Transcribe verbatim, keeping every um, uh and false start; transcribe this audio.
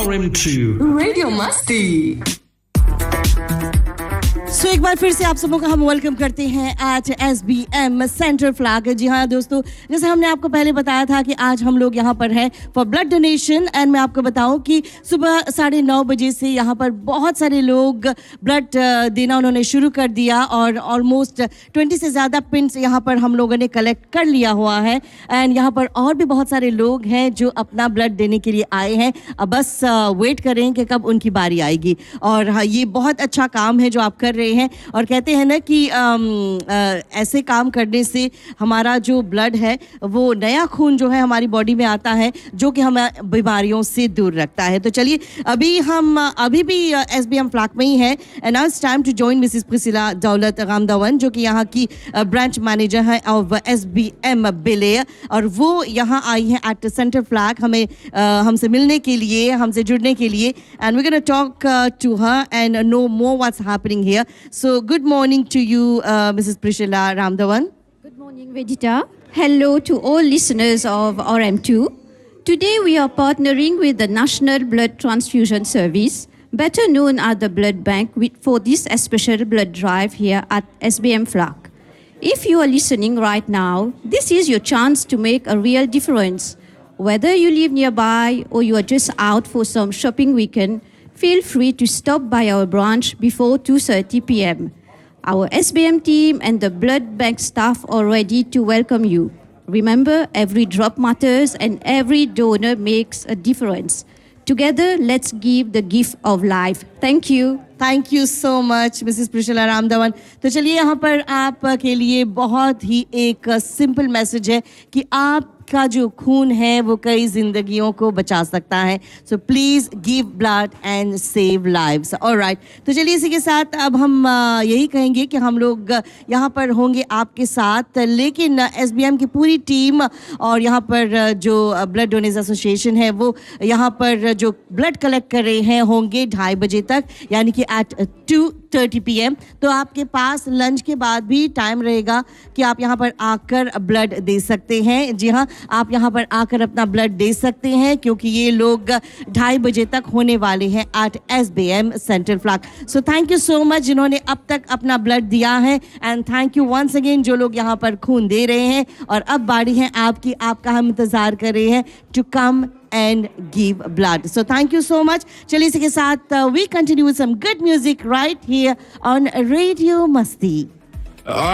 R M two radio मस्ती। सो so, एक बार फिर से आप सबों का हम वेलकम करते हैं आज S B M central flag. जी हाँ दोस्तों, जैसे हमने आपको पहले बताया था कि आज हम लोग यहाँ पर हैं फॉर ब्लड डोनेशन। एंड मैं आपको बताऊँ कि सुबह साढ़े नौ बजे से यहाँ पर बहुत सारे लोग ब्लड देना उन्होंने शुरू कर दिया और ऑलमोस्ट ट्वेंटी से ज़्यादा पिंस यहाँ पर हम लोगों ने कलेक्ट कर लिया हुआ है। एंड यहाँ पर और भी बहुत सारे लोग हैं जो अपना ब्लड देने के लिए आए हैं। अब बस वेट करें कि कब उनकी बारी आएगी। और हाँ, ये बहुत अच्छा काम है जो आप कर रहे हैं। और कहते हैं ना कि आम, आ, ऐसे काम करने से हमारा जो ब्लड है वो नया खून जो है हमारी बॉडी में आता है, जो कि हमें बीमारियों से दूर रखता है। तो चलिए, अभी हम अभी भी एस बी एम फ्लैग में ही है। And now it's time to join Mrs Priscilla दौलत रामदावन, जो कि यहाँ की ब्रांच मैनेजर है ऑफ एस बी एम बिले। और वो यहाँ आई हैं एट सेंटर फ्लैग हमें uh, हमसे मिलने के लिए, हमसे जुड़ने के लिए। And we gonna talk to her and no more what's happening here. So, good morning to you, uh, Missus Priscilla Ramdavan. Good morning, Vedita. Hello to all listeners of R M two. Today we are partnering with the National Blood Transfusion Service, better known as the Blood Bank, with, for this special blood drive here at S B M Flak. If you are listening right now, this is your chance to make a real difference. Whether you live nearby or you are just out for some shopping weekend, feel free to stop by our branch before two thirty p m Our S B M team and the blood bank staff are ready to welcome you. Remember, every drop matters and every donor makes a difference. Together, let's give the gift of life. Thank you. Thank you so much Mrs प्रिशिला रामदावन। तो चलिए, यहाँ पर आप के लिए बहुत ही एक simple message है कि आपका जो खून है वो कई जिंदगियों को बचा सकता है। So please give blood and save lives. Alright, तो चलिए इसी के साथ अब हम यही कहेंगे कि हम लोग यहाँ पर होंगे आपके साथ, लेकिन एस बी एम की पूरी टीम और यहाँ पर जो ब्लड डोनर्स एसोसिएशन है वो यहाँ पर जो ब्लड कलेक्ट कर रहे हैं होंगे ढाई बजे तक, यानी कि eight to thirty P M. तो आपके पास लंच के बाद भी टाइम रहेगा कि आप यहाँ पर आकर ब्लड दे सकते हैं। जी हाँ, आप यहाँ पर आकर अपना ब्लड दे सकते हैं, क्योंकि ये लोग ढाई बजे तक होने वाले हैं eight S B M central flag. So thank you so much जिन्होंने अब तक अपना ब्लड दिया है। And thank you once again जो लोग यहाँ पर खून दे रहे हैं। और अब बारी है आपकी, आपका हम इंतज़ार कर रहे हैं to come and give blood. So thank you so much. चलिए इसी के साथ uh, we continue with some good music right here on Radio Masti.